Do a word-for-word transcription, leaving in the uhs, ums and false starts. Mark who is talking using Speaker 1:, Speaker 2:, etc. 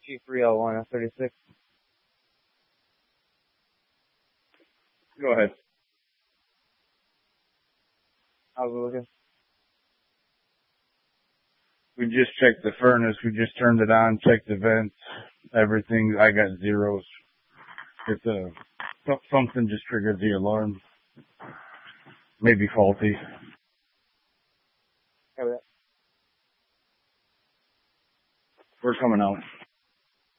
Speaker 1: G three oh one F thirty-six.
Speaker 2: Go ahead.
Speaker 1: How's it looking?
Speaker 2: We just checked the furnace. We just turned it on, checked the vents, everything. I got zeros. It's a, something just triggered the alarm. Maybe faulty.
Speaker 1: Copy that.
Speaker 2: We're coming out.